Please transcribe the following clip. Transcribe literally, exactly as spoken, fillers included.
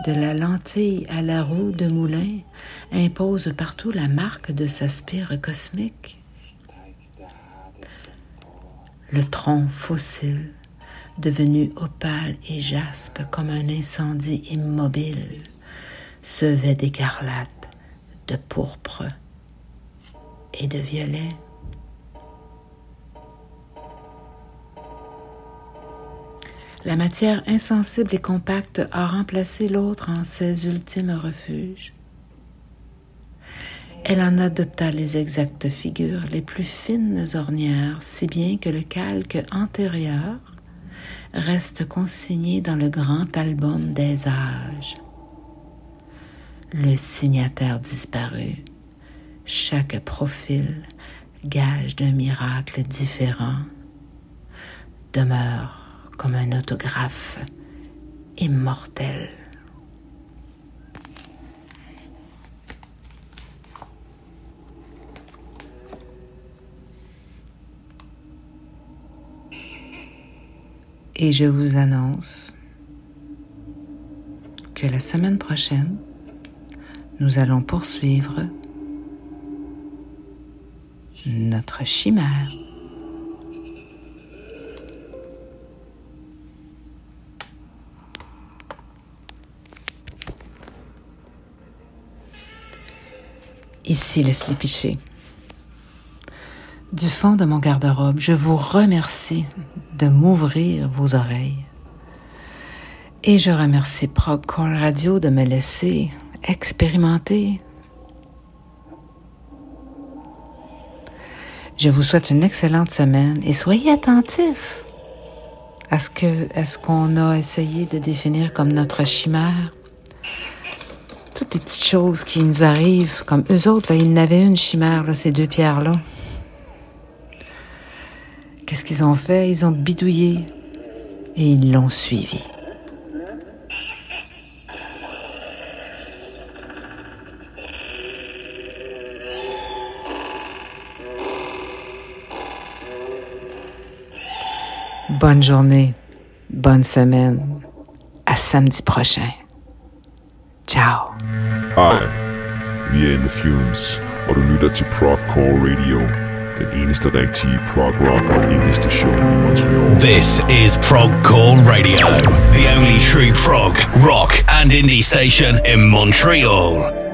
de la lentille à la roue de moulin, impose partout la marque de sa spire cosmique. Le tronc fossile, devenu opale et jaspe comme un incendie immobile, se vêt d'écarlate, de pourpre et de violet. La matière insensible et compacte a remplacé l'autre en ses ultimes refuges. Elle en adopta les exactes figures, les plus fines ornières, si bien que le calque antérieur reste consigné dans le grand album des âges. Le signataire disparu, chaque profil, gage d'un miracle différent, demeure comme un autographe immortel. Et je vous annonce que la semaine prochaine, nous allons poursuivre notre chimère. Ici Leslie Piché. Du fond de mon garde-robe, je vous remercie de m'ouvrir vos oreilles. Et je remercie Progcore Radio de me laisser expérimenter. Je vous souhaite une excellente semaine et soyez attentifs à ce que, à ce qu'on a essayé de définir comme notre chimère. Toutes les petites choses qui nous arrivent, comme eux autres, là, ils n'avaient une chimère, là, ces deux pierres-là. Qu'est-ce qu'ils ont fait? Ils ont bidouillé et ils l'ont suivi. Bonne journée, bonne semaine, à samedi prochain. Ciao. Hi, vi er in the fumes, og du lytter til Progcore Radio, den eneste rigtige prog rock og indie station i Montreal. This is Progcore Radio, the only true prog, rock and indie station in Montreal.